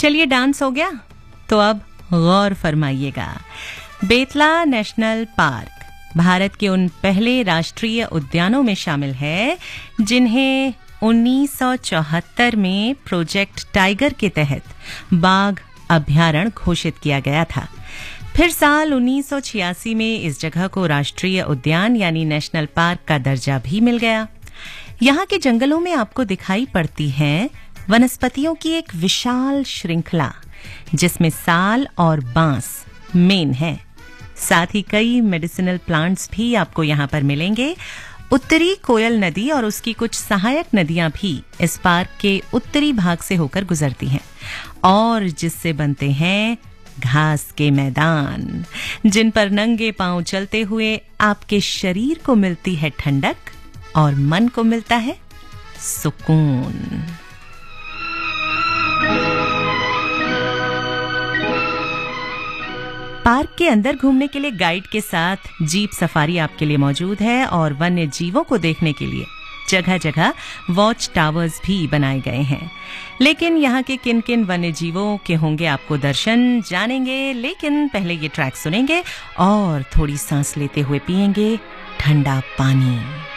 चलिए डांस हो गया, तो अब गौर फरमाइएगा। बेतला नेशनल पार्क भारत के उन पहले राष्ट्रीय उद्यानों में शामिल है जिन्हें 1974 में प्रोजेक्ट टाइगर के तहत बाघ अभयारण्य घोषित किया गया था। फिर साल 1986 में इस जगह को राष्ट्रीय उद्यान यानी नेशनल पार्क का दर्जा भी मिल गया। यहाँ के जंगलों में आपको दिखाई पड़ती है वनस्पतियों की एक विशाल श्रृंखला, जिसमें साल और बांस मेन है। साथ ही कई मेडिसिनल प्लांट्स भी आपको यहाँ पर मिलेंगे। उत्तरी कोयल नदी और उसकी कुछ सहायक नदियां भी इस पार्क के उत्तरी भाग से होकर गुजरती हैं और जिससे बनते हैं घास के मैदान, जिन पर नंगे पांव चलते हुए आपके शरीर को मिलती है ठंडक और मन को मिलता है सुकून। पार्क के अंदर घूमने के लिए गाइड के साथ जीप सफारी आपके लिए मौजूद है और वन्य जीवों को देखने के लिए जगह जगह वॉच टावर्स भी बनाए गए हैं। लेकिन यहाँ के किन किन वन्य जीवों के होंगे आपको दर्शन जानेंगे, लेकिन पहले ये ट्रैक सुनेंगे और थोड़ी सांस लेते हुए पिएंगे ठंडा पानी।